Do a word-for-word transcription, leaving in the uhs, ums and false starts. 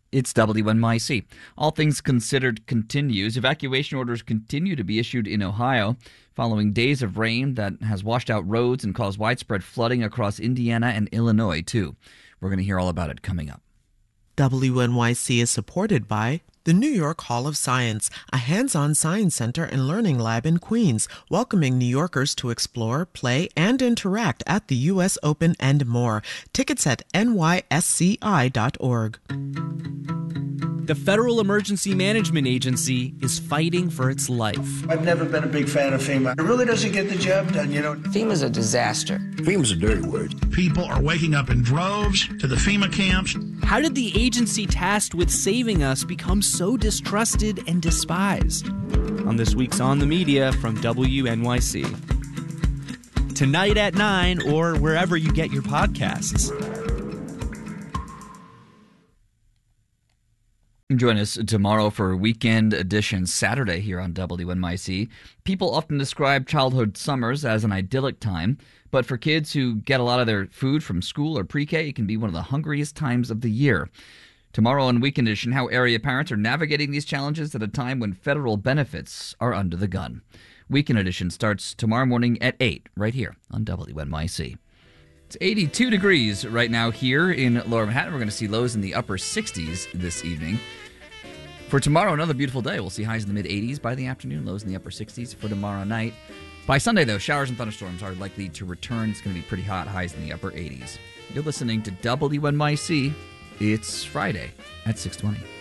It's W N Y C. All Things Considered continues. Evacuation orders continue to be issued in Ohio following days of rain that has washed out roads and caused widespread flooding across Indiana and Illinois, too. We're going to hear all about it coming up. W N Y C is supported by the New York Hall of Science, a hands-on science center and learning lab in Queens, welcoming New Yorkers to explore, play, and interact at the U S Open and more. Tickets at N Y S C I dot org. The Federal Emergency Management Agency is fighting for its life. I've never been a big fan of FEMA. It really doesn't get the job done, you know. FEMA's a disaster. FEMA's a dirty word. People are waking up in droves to the FEMA camps. How did the agency tasked with saving us become so distrusted and despised? On this week's On the Media from W N Y C. Tonight at nine or wherever you get your podcasts. Join us tomorrow for Weekend Edition Saturday here on W N Y C. People often describe childhood summers as an idyllic time, but for kids who get a lot of their food from school or pre-K, it can be one of the hungriest times of the year. Tomorrow on Weekend Edition, how area parents are navigating these challenges at a time when federal benefits are under the gun. Weekend Edition starts tomorrow morning at eight, right here on W N Y C. It's eighty-two degrees right now here in Lower Manhattan. We're going to see lows in the upper sixties this evening. For tomorrow, another beautiful day. We'll see highs in the mid-eighties by the afternoon, lows in the upper sixties for tomorrow night. By Sunday, though, showers and thunderstorms are likely to return. It's going to be pretty hot, highs in the upper eighties. You're listening to W N Y C. It's Friday at six twenty.